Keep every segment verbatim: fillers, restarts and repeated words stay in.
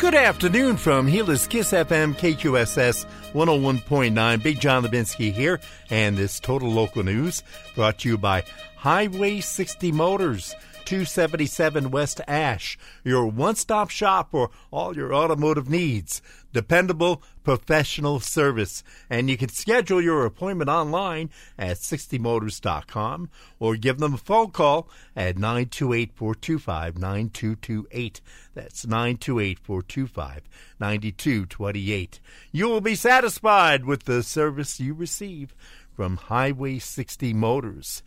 Good afternoon from Gila Kiss F M, K Q S S one oh one point nine. Big John Levinsky here, and this Total Local News brought to you by Highway sixty Motors, two seventy-seven West Ash, your one-stop shop for all your automotive needs. Dependable, professional service. And you can schedule your appointment online at sixty motors dot com or give them a phone call at nine two eight, four two five, nine two two eight. That's nine two eight, four two five, nine two two eight. You will be satisfied with the service you receive from Highway sixty Motors.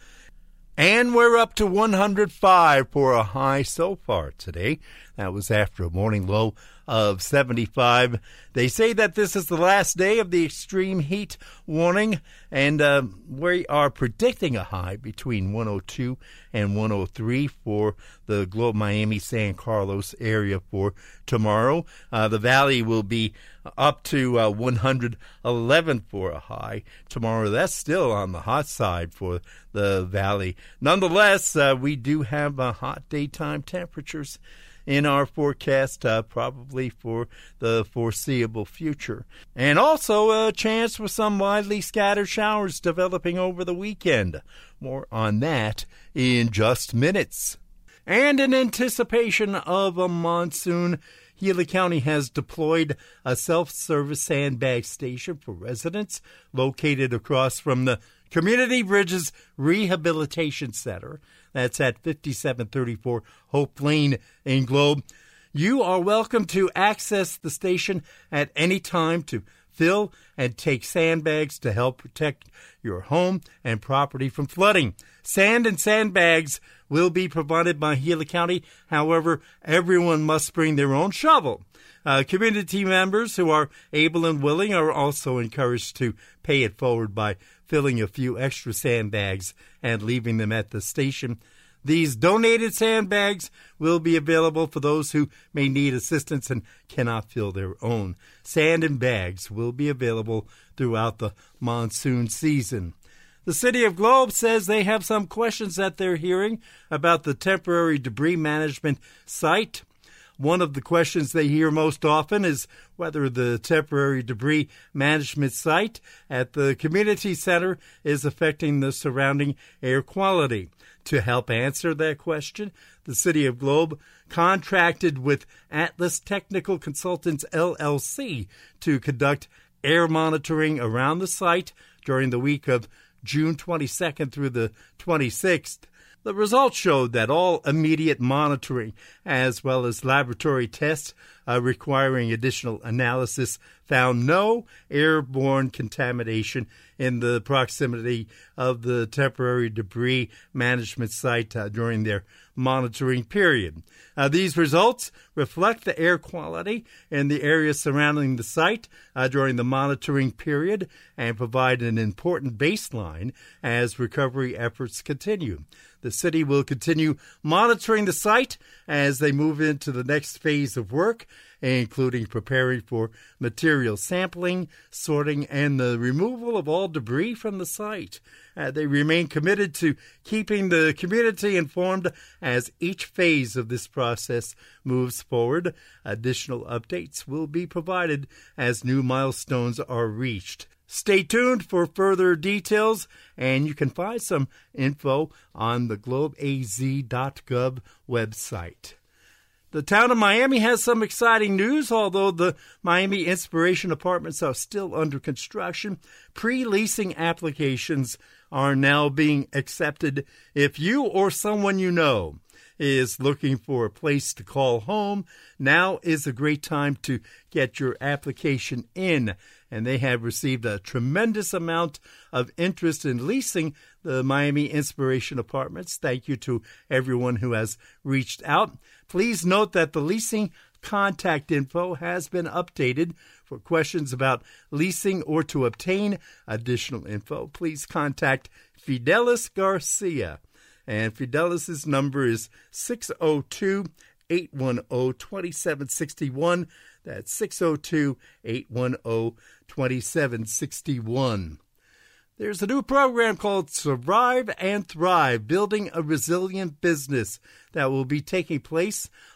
And we're up to one hundred five for a high so far today. That was after a morning low of seventy-five. They say that this is the last day of the extreme heat warning, and uh, we are predicting a high between one oh two and one oh three for the Globe Miami San Carlos area for tomorrow. Uh, the valley will be up to uh, one hundred eleven for a high tomorrow. That's still on the hot side for the valley. Nonetheless, uh, we do have uh, hot daytime temperatures in our forecast, uh, probably for the foreseeable future. And also a chance for some widely scattered showers developing over the weekend. More on that in just minutes. And in anticipation of a monsoon, Gila County has deployed a self-service sandbag station for residents located across from the Community Bridges Rehabilitation Center. That's at fifty-seven thirty-four Hope Lane in Globe. You are welcome to access the station at any time to fill and take sandbags to help protect your home and property from flooding. Sand and sandbags will be provided by Gila County. However, everyone must bring their own shovel. Uh, community members who are able and willing are also encouraged to pay it forward by filling a few extra sandbags and leaving them at the station. These donated sandbags will be available for those who may need assistance and cannot fill their own. Sand and bags will be available throughout the monsoon season. The City of Globe says they have some questions that they're hearing about the temporary debris management site. One of the questions they hear most often is whether the temporary debris management site at the community center is affecting the surrounding air quality. To help answer that question, the City of Globe contracted with Atlas Technical Consultants, L L C, to conduct air monitoring around the site during the week of June twenty-second through the twenty-sixth. The results showed that all immediate monitoring, as well as laboratory tests uh, requiring additional analysis, found no airborne contamination in the proximity of the temporary debris management site uh, during their monitoring period. Uh, these results reflect the air quality in the area surrounding the site uh, during the monitoring period and provide an important baseline as recovery efforts continue. The city will continue monitoring the site as they move into the next phase of work, including preparing for material sampling, sorting, and the removal of all debris from the site. Uh, they remain committed to keeping the community informed as each phase of this process moves forward. Additional updates will be provided as new milestones are reached. Stay tuned for further details, and you can find some info on the globe a z dot gov website. The town of Miami has some exciting news. Although the Miami Inspiration Apartments are still under construction, pre-leasing applications are now being accepted. If you or someone you know is looking for a place to call home, now is a great time to get your application in. And they have received a tremendous amount of interest in leasing the Miami Inspiration Apartments. Thank you to everyone who has reached out. Please note that the leasing contact info has been updated. For questions about leasing or to obtain additional info, please contact Fidelis Garcia. And Fidelis' number is six oh two, eight one zero, two seven six one. That's six oh two, eight one zero, two seven six one. There's a new program called Survive and Thrive, Building a Resilient Business, that will be taking place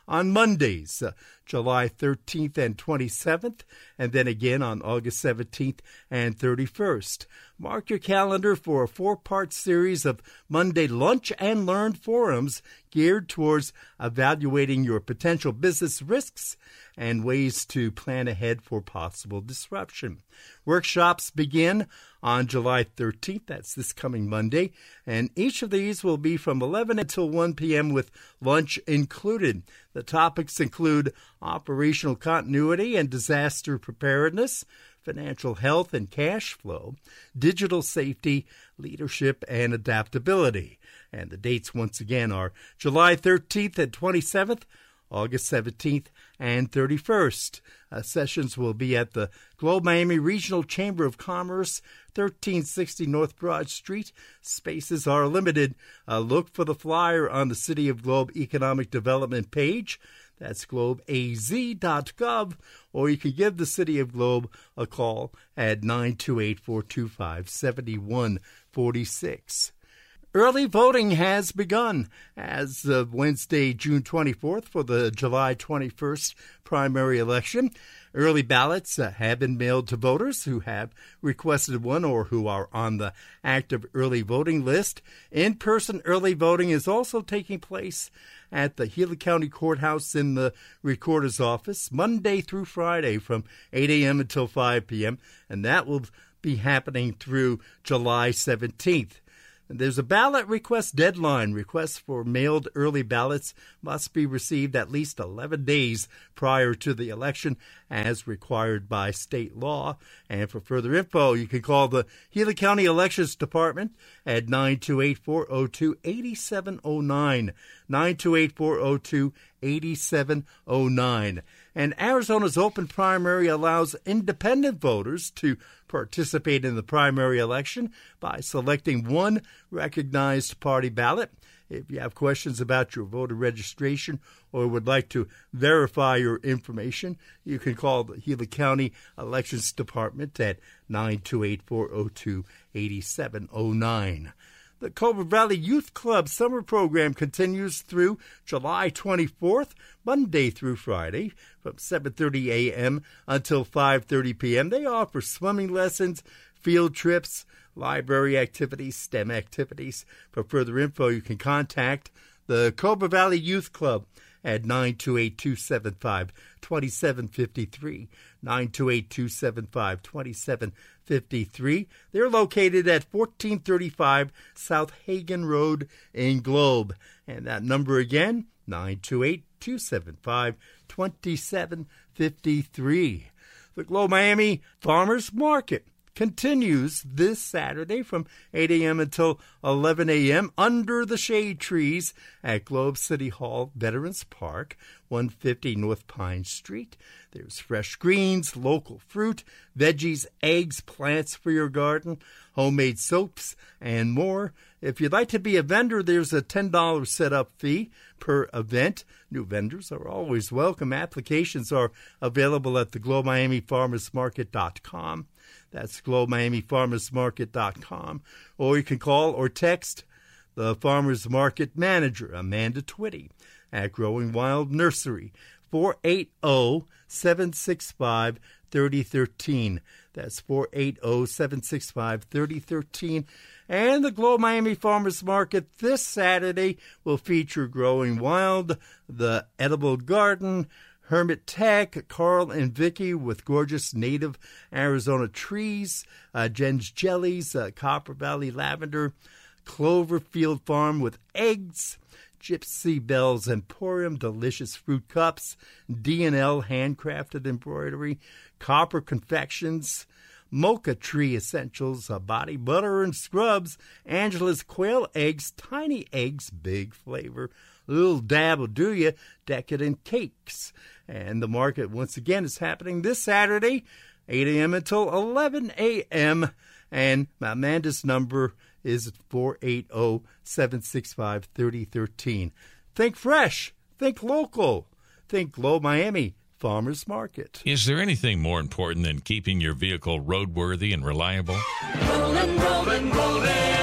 on Mondays, uh, July thirteenth and twenty-seventh, and then again on August seventeenth and thirty-first. Mark your calendar for a four-part series of Monday Lunch and Learn forums geared towards evaluating your potential business risks and ways to plan ahead for possible disruption. Workshops begin on July thirteenth, that's this coming Monday, and each of these will be from eleven until one p.m. with lunch included. The topics include operational continuity and disaster preparedness, financial health and cash flow, digital safety, leadership, and adaptability. And the dates, once again, are July thirteenth and twenty-seventh, August seventeenth and thirty-first. Uh, sessions will be at the Globe Miami Regional Chamber of Commerce, thirteen sixty North Broad Street. Spaces are limited. Uh, look for the flyer on the City of Globe Economic Development page. That's globe a z dot gov, or you can give the City of Globe a call at nine two eight, four two five, seven one four six. Early voting has begun as of Wednesday, June twenty-fourth, for the July twenty-first primary election. Early ballots uh, have been mailed to voters who have requested one or who are on the active early voting list. In-person early voting is also taking place at the Gila County Courthouse in the Recorder's Office Monday through Friday from eight a.m. until five p.m., and that will be happening through July seventeenth. There's a ballot request deadline. Requests for mailed early ballots must be received at least eleven days prior to the election as required by state law. And for further info, you can call the Gila County Elections Department at nine two eight, four oh two, eight seven oh nine, nine two eight, four oh two, eight seven oh nine. And Arizona's open primary allows independent voters to participate in the primary election by selecting one recognized party ballot. If you have questions about your voter registration or would like to verify your information, you can call the Gila County Elections Department at nine two eight, four oh two, eight seven oh nine. The Cobra Valley Youth Club summer program continues through July twenty-fourth, Monday through Friday, from seven thirty a.m. until five thirty p.m. They offer swimming lessons, field trips, library activities, STEM activities. For further info, you can contact the Cobra Valley Youth Club at nine two eight, two seven five, two seven five three, nine two eight, two seven five, two seven five three. They're located at fourteen thirty-five South Hagen Road in Globe. And that number again, nine two eight, two seven five, two seven five three. The Globe Miami Farmers Market continues this Saturday from eight a.m. until eleven a.m. under the shade trees at Globe City Hall, Veterans Park, one fifty North Pine Street. There's fresh greens, local fruit, veggies, eggs, plants for your garden, homemade soaps, and more. If you'd like to be a vendor, there's a ten dollars setup fee per event. New vendors are always welcome. Applications are available at the globe miami farmers market dot com. That's globe miami farmers market dot com. Or you can call or text the Farmers Market Manager, Amanda Twitty, at Growing Wild Nursery, four eight zero, seven six five, three zero one three. That's four eight zero, seven six five, three zero one three. And the Globe Miami Farmers Market this Saturday will feature Growing Wild, the Edible Garden, Hermit Tech, Carl and Vicky with gorgeous native Arizona trees, uh, Jen's Jellies, uh, Copper Valley Lavender, Cloverfield Farm with eggs, Gypsy Bells Emporium, delicious fruit cups, D and L handcrafted embroidery, Copper Confections, Mocha Tree Essentials, uh, body butter and scrubs, Angela's Quail Eggs, tiny eggs, big flavor, little dab will do ya, decadent cakes. And the market, once again, is happening this Saturday, eight a.m. until eleven a.m. And Amanda's number is four eight zero, seven six five, three zero one three. Think fresh. Think local. Think Globe Miami Farmers Market. Is there anything more important than keeping your vehicle roadworthy and reliable? Rollin', rollin', rollin'.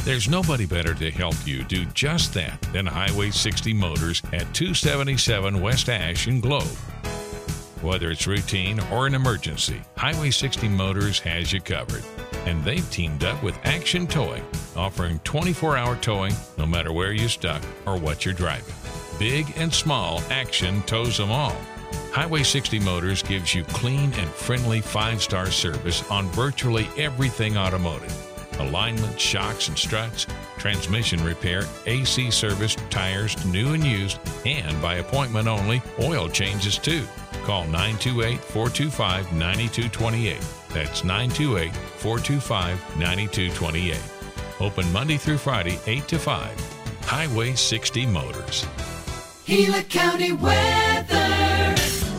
There's nobody better to help you do just that than Highway sixty Motors at two seventy-seven West Ash in Globe. Whether it's routine or an emergency, Highway sixty Motors has you covered. And they've teamed up with Action Towing, offering twenty-four hour towing no matter where you're stuck or what you're driving. Big and small, Action tows them all. Highway sixty Motors gives you clean and friendly five-star service on virtually everything automotive. Alignment, shocks and struts, transmission repair, A C service, tires, new and used, and by appointment only, oil changes too. Call nine two eight, four two five, nine two two eight. That's nine two eight, four two five, nine two two eight. Open Monday through Friday, eight to five. Highway sixty Motors. Gila County weather.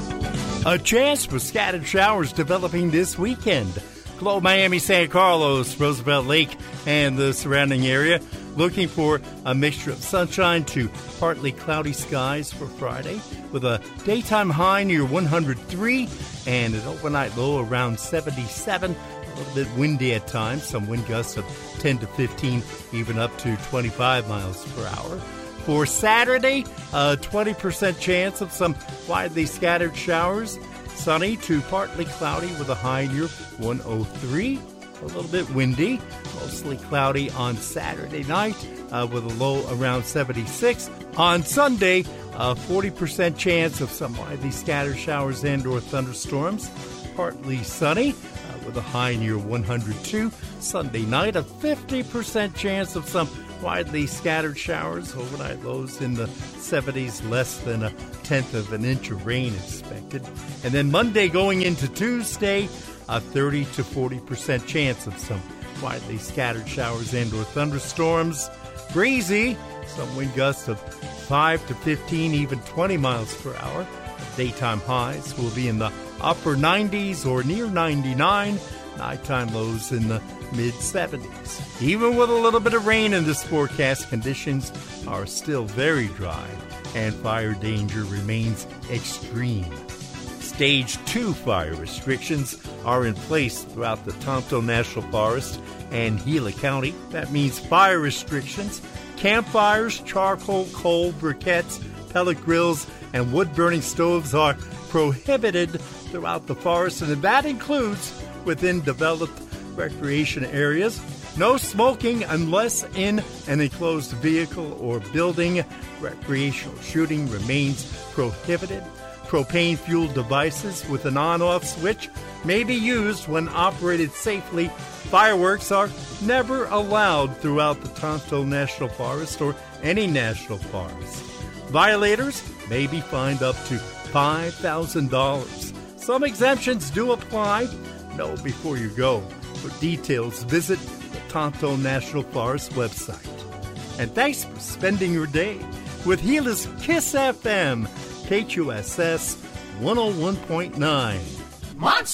A chance for scattered showers developing this weekend. Globe, Miami, San Carlos, Roosevelt Lake, and the surrounding area. Looking for a mixture of sunshine to partly cloudy skies for Friday, with a daytime high near one hundred three and an overnight low around seventy-seven. A little bit windy at times, some wind gusts of ten to fifteen, even up to twenty-five miles per hour. For Saturday, a twenty percent chance of some widely scattered showers. Sunny to partly cloudy with a high near one oh three. A little bit windy, mostly cloudy on Saturday night uh, with a low around seventy-six. On Sunday, a forty percent chance of some widely scattered showers and or thunderstorms. Partly sunny uh, with a high near one hundred two. Sunday night, a fifty percent chance of some widely scattered showers. Overnight lows in the seventies, less than a tenth of an inch of rain expected. And then Monday going into Tuesday, a thirty to forty percent chance of some widely scattered showers and or thunderstorms. Breezy, some wind gusts of five to fifteen, even twenty miles per hour. Daytime highs will be in the upper nineties or near ninety-nine. Nighttime lows in the mid-seventies. Even with a little bit of rain in this forecast, conditions are still very dry and fire danger remains extreme. Stage two fire restrictions are in place throughout the Tonto National Forest and Gila County. That means fire restrictions, campfires, charcoal, coal, briquettes, pellet grills, and wood-burning stoves are prohibited throughout the forest, and that includes within developed recreation areas. No smoking unless in an enclosed vehicle or building. Recreational shooting remains prohibited. Propane-fueled devices with an on-off switch may be used when operated safely. Fireworks are never allowed throughout the Tonto National Forest or any national forest. Violators may be fined up to five thousand dollars. Some exemptions do apply. Know before you go. For details, visit the Tonto National Forest website. And thanks for spending your day with Gila's Kiss F M, K Q S S one oh one point nine. Monster!